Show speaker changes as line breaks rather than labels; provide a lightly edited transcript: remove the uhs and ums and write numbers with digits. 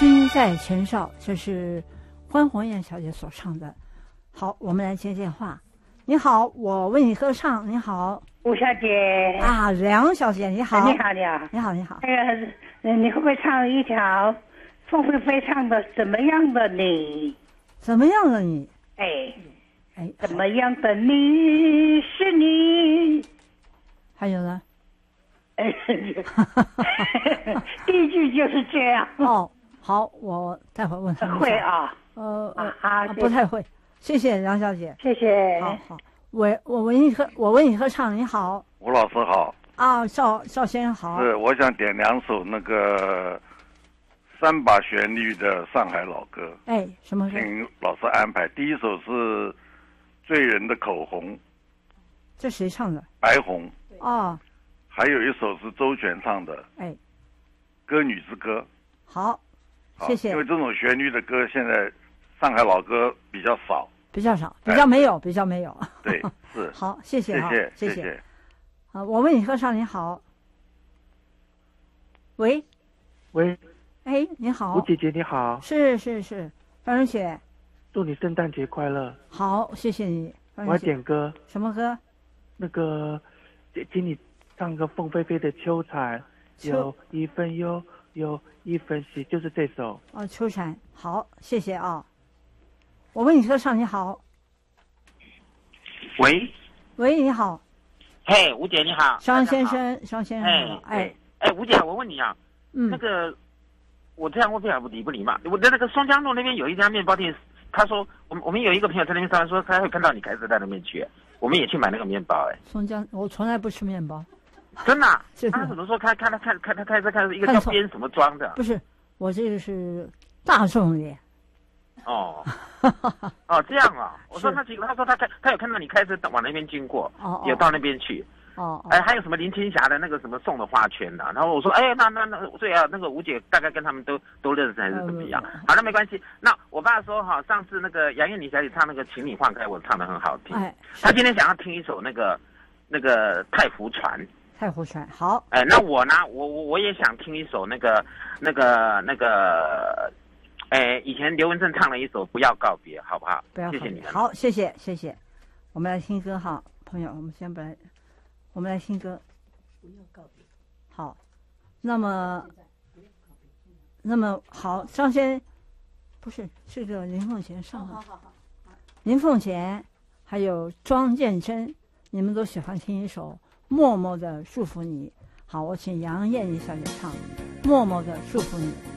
君在前哨，这是关红艳小姐所唱的。好，我们来接电话。你好，我为你歌唱。你好，
吴小姐
啊，梁小姐，你好。
你好，你好，
你好，你好。
你会不会唱一条凤飞飞唱的《怎么样的你》？
怎么样的你？
哎，怎
好
么样的你是你？
还有呢？
第一句就是这样。
哦，好，我待会儿问他们。
会啊。
不太会。谢谢梁小姐。
谢谢。
好，我为你合唱。你好，
吴老师好。
啊，赵先生好。
是，我想点2首那个3把旋律的上海老歌。
哎，什么歌？
请老师安排。第一首是《醉人的口红》，
这谁唱的？
白虹。
哦。
还有一首是周璇唱的，
哎，
歌女之歌。
好，谢谢。
因为这种旋律的歌，现在上海老歌比较少，
比较没有，比较没有。
对，是。
好，谢谢，
谢谢。
我为你歌唱。你好，喂，哎，你好，
吴姐姐你好。
是，范荣雪，
祝你圣诞节快乐。
好，谢谢你。
我要点歌。
什么歌？
那个，请你唱个凤飞飞的《秋蝉》，有一份忧，有一份喜，就是这首。
哦，秋蝉。好，谢谢啊。我为你歌唱。你好，喂，你好。
嘿，吴姐你好。
商先生好。
吴姐，我问你啊，那个我这样会不会礼不礼貌？我在那个松江路那边有一家面包店，他说我们有一个朋友在那边上说他会看到你开车在那边去，我们也去买那个面包。
松江，我从来不吃面包。
真的、啊？
是
他怎么说他开车看一个叫边什么庄的？
不是，我这个是大众脸。
哦，这样啊！我说他说他有看到你开车往那边经过，有到那边去。还有什么林青霞的那个什么送的花圈呐、然后我说，那对啊，那个吴姐大概跟他们都认识还是怎么样？好，那没关系。那我爸说上次那个杨艳妮小姐唱那个《请你放开我》唱得很好听，他今天想要听一首那个太湖船。
太湖船好。
那我呢？我也想听一首那个。以前刘文正唱了一首《不要告别》，好不好？
不要告别。
谢谢你们。
好，谢谢。我们来听歌哈，朋友，我们来听歌。不要告别。好，那么好，张先不是这个林凤贤上的。好。林凤贤还有庄建真，你们都喜欢听一首《默默的祝福你》。好，我请杨艳妮小姐唱《默默的祝福你》。